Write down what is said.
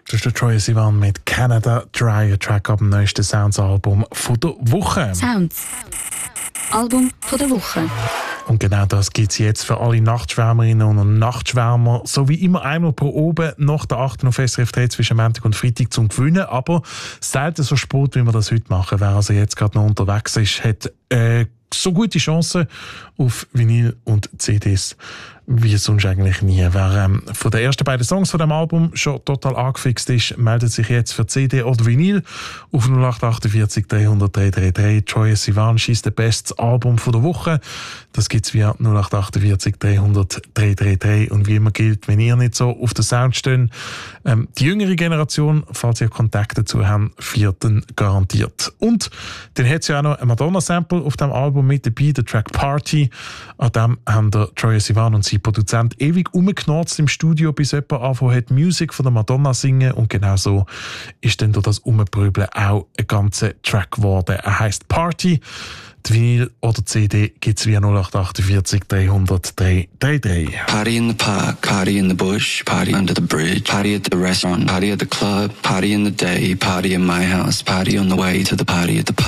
Das ist der Troye Sivan mit Canada Dry, ein Track ab dem neuesten Sounds-Album von der Woche. Sounds. Album von der Woche. Und genau das gibt es jetzt für alle Nachtschwärmerinnen und Nachtschwärmer, so wie immer einmal pro oben nach der 8. auf SRF 3 zwischen Montag und Freitag zum Gewinnen. Aber selten so spät, wie wir das heute machen. Wer also jetzt gerade noch unterwegs ist, hat so gute Chancen auf Vinyl und CDs wie sonst eigentlich nie. Wer von den ersten beiden Songs von dem Album schon total angefixt ist, meldet sich jetzt für CD oder Vinyl auf 0848 300 333. Troye Sivan schießt das beste Album von der Woche. Das gibt es via 0848 300 333. Und wie immer gilt, wenn ihr nicht so auf den Sound steht, die jüngere Generation, falls ihr Kontakt dazu habt, vierten garantiert. Und dann hat es ja auch noch ein Madonna-Sample auf dem Album mit dabei, der Track Party. An dem haben der Troye Sivan und sein Produzent ewig rumgeknarzt im Studio, bis jemand angefangen hat, Musik von der Madonna singen. Und genau so ist dann durch das Umprübeln auch ein ganzer Track geworden. Er heisst Party. Die Vinyl oder CD gibt es via 0848 300 333. Party in the park, party in the bush, party under the bridge, party at the restaurant, party at the club, party in the day, party in my house, party on the way to the party at the park.